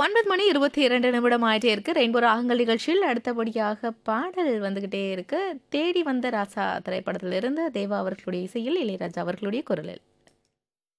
9 மணி 22 நிமிடம் ஆயிட்டே இருக்கு. ரெயின்போ ராகங்கள் நிகழ்ச்சியில் அடுத்தபடியாக பாடல் வந்துகிட்டே இருக்கு. தேடி வந்த ராசா திரைப்படத்திலிருந்து தேவா அவர்களுடைய இசையில் இளையராஜா அவர்களுடைய குரலில்.